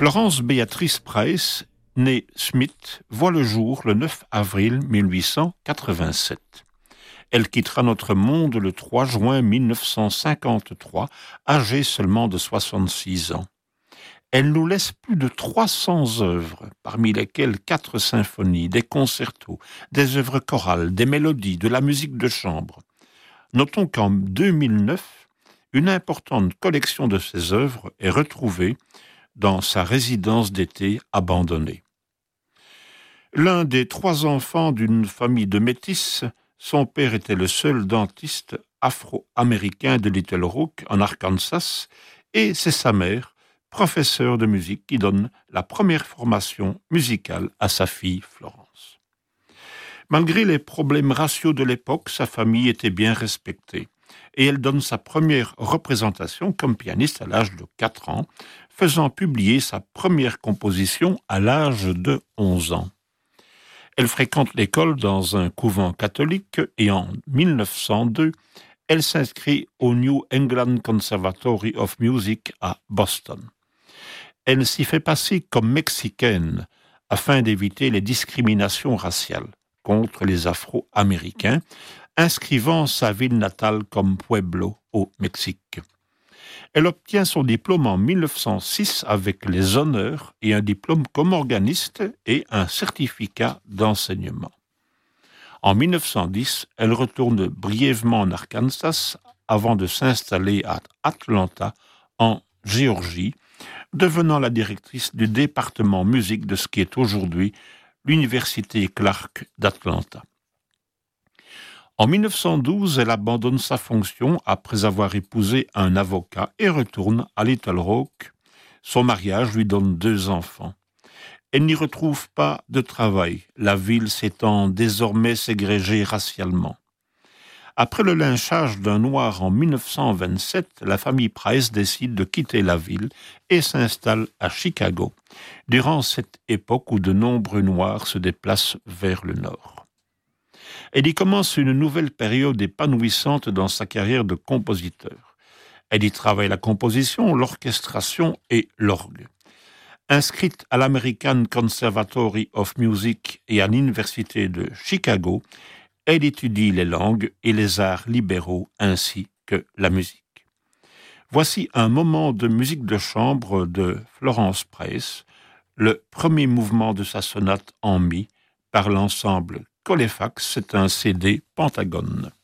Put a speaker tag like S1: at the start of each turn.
S1: Florence Béatrice Price, née Smith, voit le jour le 9 avril 1887. Elle quittera notre monde le 3 juin 1953, âgée seulement de 66 ans. Elle nous laisse plus de 300 œuvres, parmi lesquelles 4 symphonies, des concertos, des œuvres chorales, des mélodies, de la musique de chambre. Notons qu'en 2009, une importante collection de ces œuvres est retrouvée dans sa résidence d'été abandonnée. L'un des 3 enfants d'une famille de métis, son père était le seul dentiste afro-américain de Little Rock, en Arkansas, et c'est sa mère, professeure de musique, qui donne la première formation musicale à sa fille Florence. Malgré les problèmes raciaux de l'époque, sa famille était bien respectée, et elle donne sa première représentation comme pianiste à l'âge de 4 ans, faisant publier sa première composition à l'âge de 11 ans. Elle fréquente l'école dans un couvent catholique et en 1902, elle s'inscrit au New England Conservatory of Music à Boston. Elle s'y fait passer comme mexicaine afin d'éviter les discriminations raciales contre les Afro-Américains, inscrivant sa ville natale comme Pueblo au Mexique. Elle obtient son diplôme en 1906 avec les honneurs et un diplôme comme organiste et un certificat d'enseignement. En 1910, elle retourne brièvement en Arkansas avant de s'installer à Atlanta, en Géorgie, devenant la directrice du département musique de ce qui est aujourd'hui l'Université Clark d'Atlanta. En 1912, elle abandonne sa fonction après avoir épousé un avocat et retourne à Little Rock. Son mariage lui donne 2 enfants. Elle n'y retrouve pas de travail, la ville s'étant désormais ségrégée racialement. Après le lynchage d'un Noir en 1927, la famille Price décide de quitter la ville et s'installe à Chicago, durant cette époque où de nombreux Noirs se déplacent vers le nord. Elle y commence une nouvelle période épanouissante dans sa carrière de compositeur. Elle y travaille la composition, l'orchestration et l'orgue. Inscrite à l'American Conservatory of Music et à l'Université de Chicago, elle étudie les langues et les arts libéraux ainsi que la musique. Voici un moment de musique de chambre de Florence Price, le premier mouvement de sa sonate en mi par l'ensemble Colefax, c'est un CD Pentagone.